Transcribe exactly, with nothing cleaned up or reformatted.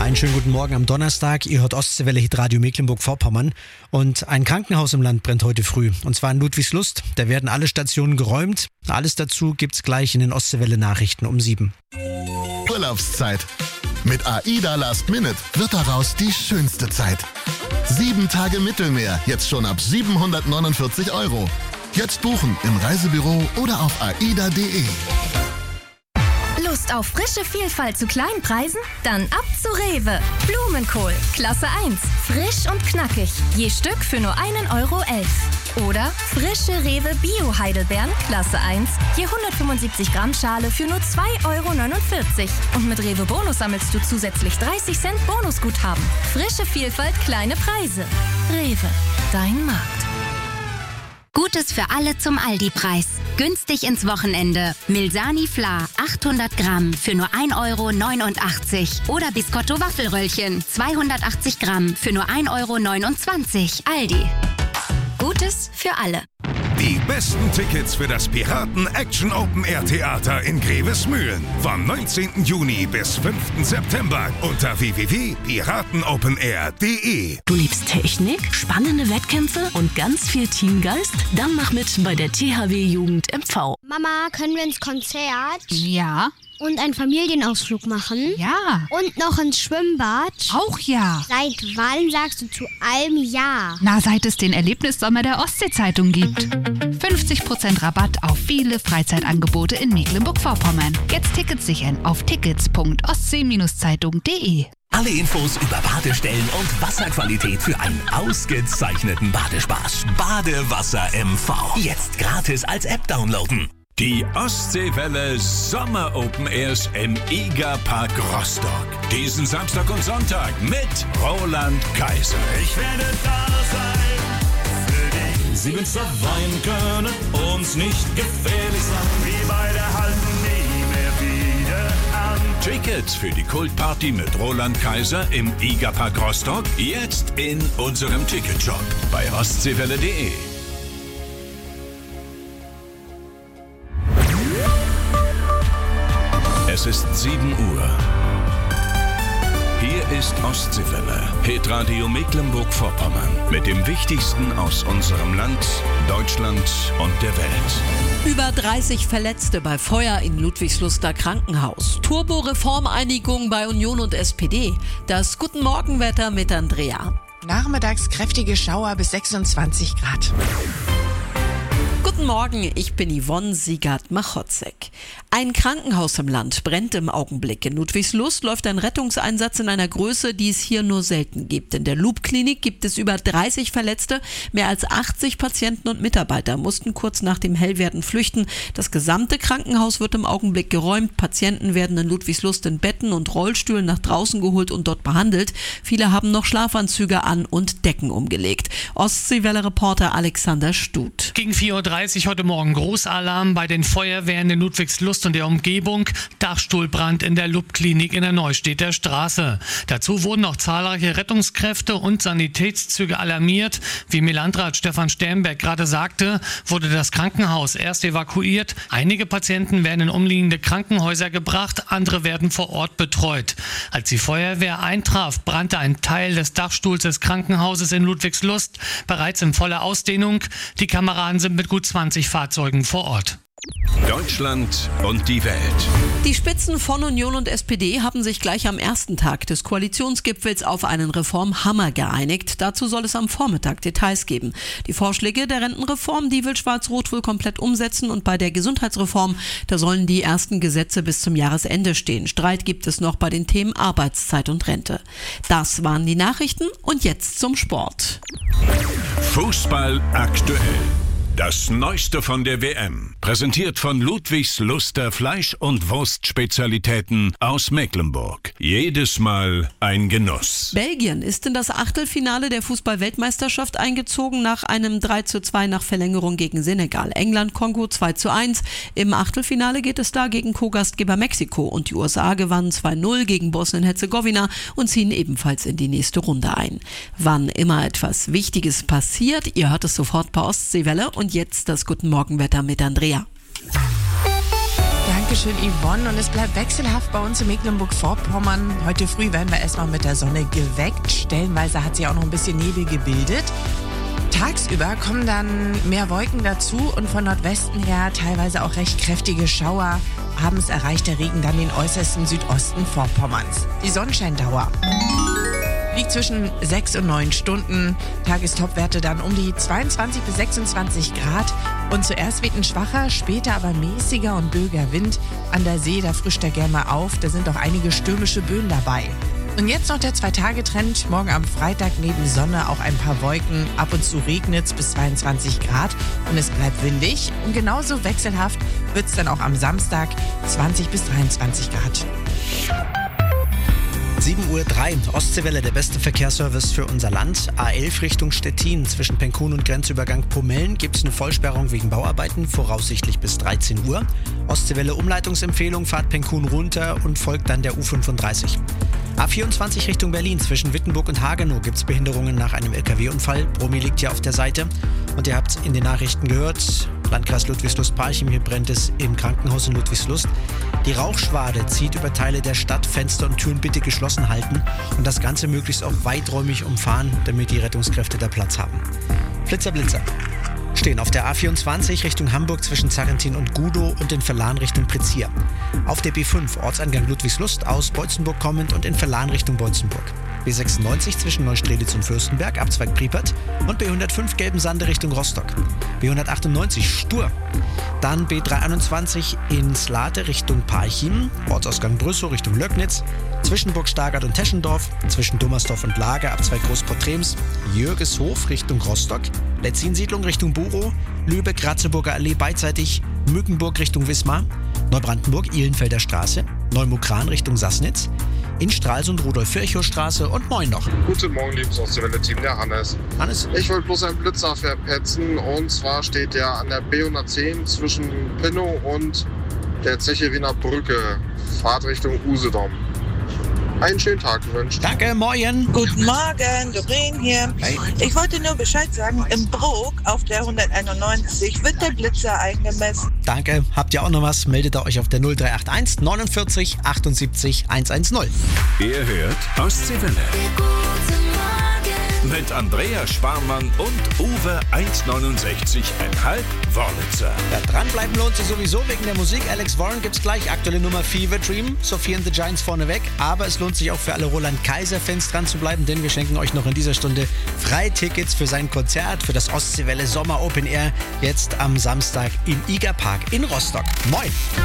Einen schönen guten Morgen am Donnerstag. Ihr hört Ostseewelle Hitradio Mecklenburg-Vorpommern. Und ein Krankenhaus im Land brennt heute früh. Und zwar in Ludwigslust. Da werden alle Stationen geräumt. Alles dazu gibt's gleich in den Ostseewelle Nachrichten um sieben. Urlaubszeit. Mit AIDA Last Minute wird daraus die schönste Zeit. Sieben Tage Mittelmeer, jetzt schon ab siebenhundertneunundvierzig Euro. Jetzt buchen im Reisebüro oder auf aida punkt de. Lust auf frische Vielfalt zu kleinen Preisen? Dann ab zu Rewe. Blumenkohl, Klasse eins. Frisch und knackig. Je Stück für nur einen Euro elf. Oder frische Rewe Bio-Heidelbeeren, Klasse eins. Je hundertfünfundsiebzig Gramm Schale für nur zwei Euro neunundvierzig. Und mit Rewe Bonus sammelst du zusätzlich dreißig Cent Bonusguthaben. Frische Vielfalt, kleine Preise. Rewe, dein Markt. Gutes für alle zum Aldi-Preis. Günstig ins Wochenende. Milsani Fla achthundert Gramm für nur ein Euro neunundachtzig. Oder Biscotto Waffelröllchen zweihundertachtzig Gramm für nur ein Euro neunundzwanzig. Aldi. Gutes für alle. Die besten Tickets für das Piraten Action Open Air Theater in Grevesmühlen. Vom neunzehnten Juni bis fünften September unter w w w punkt piratenopenair punkt de. Du liebst Technik, spannende Wettkämpfe und ganz viel Teamgeist? Dann mach mit bei der T H W Jugend M V. Mama, können wir ins Konzert? Ja. Und einen Familienausflug machen? Ja. Und noch ins Schwimmbad? Auch ja. Seit wann sagst du zu allem ja? Na, seit es den Erlebnissommer der Ostsee-Zeitung gibt. fünfzig Prozent Rabatt auf viele Freizeitangebote in Mecklenburg-Vorpommern. Jetzt Tickets sichern auf tickets punkt ostsee zeitung punkt de. Alle Infos über Badestellen und Wasserqualität für einen ausgezeichneten Badespaß. Badewasser M V. Jetzt gratis als App downloaden. Die Ostseewelle Sommer Open Airs im Egerpark Rostock. Diesen Samstag und Sonntag mit Roland Kaiser. Ich werde da sein für dich. Sie uns weinen können, uns nicht gefährlich sein. Wie bei der Halten nie mehr wieder an. Tickets für die Kultparty mit Roland Kaiser im Egerpark Rostock jetzt in unserem Ticketshop bei ostseewelle punkt de. Es ist sieben Uhr. Hier ist Ostseewelle, Hitradio Mecklenburg-Vorpommern. Mit dem Wichtigsten aus unserem Land, Deutschland und der Welt. Über dreißig Verletzte bei Feuer in Ludwigsluster Krankenhaus. Turbo-Reformeinigung bei Union und S P D. Das Guten Morgenwetter mit Andrea. Nachmittags kräftige Schauer bis sechsundzwanzig Grad. Guten Morgen, ich bin Yvonne Siegert-Machotzek. Ein Krankenhaus im Land brennt im Augenblick. In Ludwigslust läuft ein Rettungseinsatz in einer Größe, die es hier nur selten gibt. In der Loop-Klinik gibt es über dreißig Verletzte. Mehr als achtzig Patienten und Mitarbeiter mussten kurz nach dem Hellwerden flüchten. Das gesamte Krankenhaus wird im Augenblick geräumt. Patienten werden in Ludwigslust in Betten und Rollstühlen nach draußen geholt und dort behandelt. Viele haben noch Schlafanzüge an und Decken umgelegt. Ostseewelle-Reporter Alexander Stut. Gegen vier Uhr dreißig heute Morgen Großalarm bei den Feuerwehren in Ludwigslust und der Umgebung. Dachstuhlbrand in der Loop-Klinik in der Neustädter Straße. Dazu wurden auch zahlreiche Rettungskräfte und Sanitätszüge alarmiert. Wie Landrat Stefan Sternberg gerade sagte, wurde das Krankenhaus erst evakuiert. Einige Patienten werden in umliegende Krankenhäuser gebracht, andere werden vor Ort betreut. Als die Feuerwehr eintraf, brannte ein Teil des Dachstuhls des Krankenhauses in Ludwigslust bereits in voller Ausdehnung. Die Kameraden sind mit gut zwanzig Fahrzeugen vor Ort. Deutschland und die Welt. Die Spitzen von Union und S P D haben sich gleich am ersten Tag des Koalitionsgipfels auf einen Reformhammer geeinigt. Dazu soll es am Vormittag Details geben. Die Vorschläge der Rentenreform, die will Schwarz-Rot wohl komplett umsetzen, und bei der Gesundheitsreform, da sollen die ersten Gesetze bis zum Jahresende stehen. Streit gibt es noch bei den Themen Arbeitszeit und Rente. Das waren die Nachrichten und jetzt zum Sport. Fußball aktuell. Das Neueste von der W M, präsentiert von Ludwigsluster Fleisch- und Wurstspezialitäten aus Mecklenburg. Jedes Mal ein Genuss. Belgien ist in das Achtelfinale der Fußball-Weltmeisterschaft eingezogen nach einem drei zu zwei nach Verlängerung gegen Senegal. England-Kongo zwei zu eins. Im Achtelfinale geht es da gegen Co-Gastgeber Mexiko, und die U S A gewannen zwei null gegen Bosnien-Herzegowina und ziehen ebenfalls in die nächste Runde ein. Wann immer etwas Wichtiges passiert, ihr hört es sofort bei Ostseewelle. Und jetzt das Guten Morgenwetter mit Andrea. Dankeschön, Yvonne. Und es bleibt wechselhaft bei uns in Mecklenburg-Vorpommern. Heute früh werden wir erstmal mit der Sonne geweckt. Stellenweise hat sich auch noch ein bisschen Nebel gebildet. Tagsüber kommen dann mehr Wolken dazu und von Nordwesten her teilweise auch recht kräftige Schauer. Abends erreicht der Regen dann den äußersten Südosten Vorpommerns. Die Sonnenscheindauer liegt zwischen sechs und neun Stunden. Tagestopwerte dann um die zweiundzwanzig bis sechsundzwanzig Grad. Und zuerst weht ein schwacher, später aber mäßiger und böiger Wind. An der See, da frischt er gerne mal auf. Da sind auch einige stürmische Böen dabei. Und jetzt noch der Zwei-Tage-Trend. Morgen am Freitag neben Sonne auch ein paar Wolken. Ab und zu regnet's bis zweiundzwanzig Grad und es bleibt windig. Und genauso wechselhaft wird's dann auch am Samstag zwanzig bis dreiundzwanzig Grad. sieben Uhr drei, Ostseewelle, der beste Verkehrsservice für unser Land. A elf Richtung Stettin, zwischen Penkun und Grenzübergang Pomellen gibt es eine Vollsperrung wegen Bauarbeiten, voraussichtlich bis dreizehn Uhr. Ostseewelle Umleitungsempfehlung, fahrt Penkun runter und folgt dann der U fünfunddreißig. A vierundzwanzig Richtung Berlin, zwischen Wittenburg und Hagenow gibt es Behinderungen nach einem L K W-Unfall. Bromi liegt hier auf der Seite. Und ihr habt in den Nachrichten gehört, Landkreis Ludwigslust-Parchim, hier brennt es im Krankenhaus in Ludwigslust. Die Rauchschwade zieht über Teile der Stadt, Fenster und Türen bitte geschlossen halten und das Ganze möglichst auch weiträumig umfahren, damit die Rettungskräfte da Platz haben. Flitzer, Blitzer stehen auf der A vierundzwanzig Richtung Hamburg zwischen Zarrentin und Gudow und in Verlan Richtung Prezier. Auf der B fünf Ortsangang Ludwigslust aus Beutzenburg kommend und in Verlan Richtung Beutzenburg. B sechsundneunzig zwischen Neustrelitz und Fürstenberg, Abzweig Priepert und B hundertfünf Gelbensande Richtung Rostock. B hundertachtundneunzig Stur. Dann B dreihunderteinundzwanzig in Slate Richtung Parchim, Ortsausgang Brüssow Richtung Löcknitz, zwischen Burg Stargard und Teschendorf, zwischen Dummersdorf und Lager, Abzweig Großportrems, Jürgeshof Richtung Rostock, Letzinsiedlung Richtung Burow, Lübeck, Ratzeburger Allee beidseitig, Mückenburg Richtung Wismar, Neubrandenburg, Ihlenfelder Straße, Neumukran Richtung Sassnitz, in Stralsund Rudolf-Virchow-Straße und moin noch. Guten Morgen, liebes Ostseewelle-Team, der Hannes. Hannes. Ich wollte bloß einen Blitzer verpetzen und zwar steht der an der B hundertzehn zwischen Pinnow und der Zeche Wiener Brücke, Fahrt Richtung Usedom. Einen schönen Tag gewünscht. Danke, moin. Guten Morgen, Doreen hier. Hey. Ich wollte nur Bescheid sagen, im Brok auf der hunderteinundneunzig wird der Blitzer eingemessen. Danke. Habt ihr auch noch was? Meldet ihr euch auf der null drei acht eins neunundvierzig achtundsiebzig hundertzehn. Ihr hört Ostseewelle. Mit Andrea Sparmann und Uwe eins neunundsechzig Komma fünf Wörlitzer. Ja, dranbleiben lohnt sich sowieso wegen der Musik. Alex Warren gibt's gleich. Aktuelle Nummer Fever Dream. Sophie and the Giants vorneweg. Aber es lohnt sich auch für alle Roland Kaiser-Fans dran zu bleiben, denn wir schenken euch noch in dieser Stunde Freitickets für sein Konzert, für das Ostseewelle Sommer Open Air. Jetzt am Samstag im Iger Park in Rostock. Moin!